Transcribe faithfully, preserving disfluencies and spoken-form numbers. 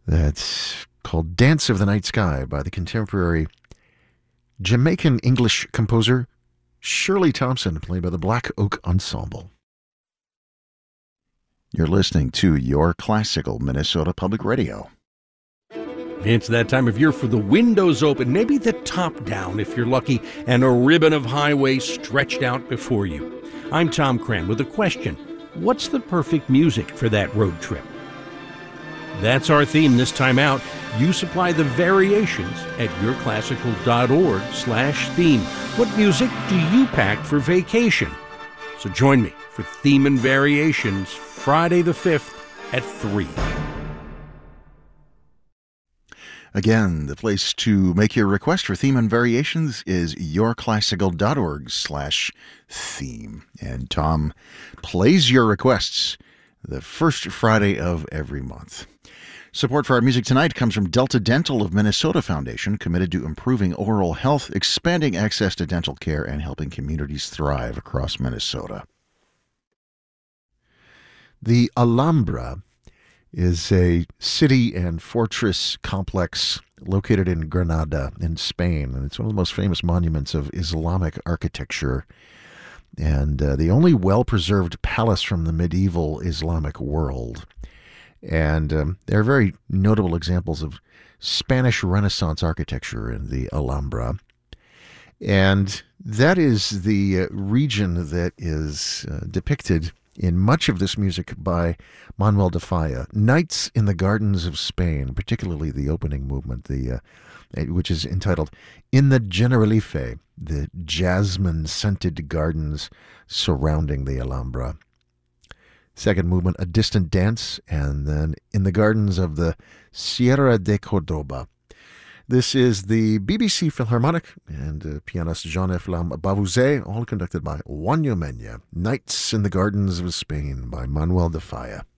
That's called Dance of the Night Sky by the contemporary Jamaican English composer Shirley Thompson, played by the Black Oak Ensemble. You're listening to Your Classical Minnesota Public Radio. It's that time of year for the windows open, maybe the top down if you're lucky, and a ribbon of highway stretched out before you. I'm Tom Cran with a question. What's the perfect music for that road trip? That's our theme this time out. You supply the variations at yourclassical.org slash theme. What music do you pack for vacation? So join me for Theme and Variations Friday the fifth at three. Again, the place to make your request for Theme and Variations is yourclassical.org slash theme. And Tom plays your requests the first Friday of every month. Support for our music tonight comes from Delta Dental of Minnesota Foundation, committed to improving oral health, expanding access to dental care, and helping communities thrive across Minnesota. The Alhambra is a city and fortress complex located in Granada in Spain, and it's one of the most famous monuments of Islamic architecture, and uh, the only well-preserved palace from the medieval Islamic world. And um, there are very notable examples of Spanish Renaissance architecture in the Alhambra. And that is the uh, region that is uh, depicted in much of this music by Manuel de Falla. Nights in the Gardens of Spain, particularly the opening movement, the uh, which is entitled In the Generalife, the jasmine-scented gardens surrounding the Alhambra. Second movement, A Distant Dance, and then In the Gardens of the Sierra de Cordoba. This is the B B C Philharmonic and uh, pianist Jean-F. Bavouzet, all conducted by Juan Mena. Nights in the Gardens of Spain by Manuel de Falla.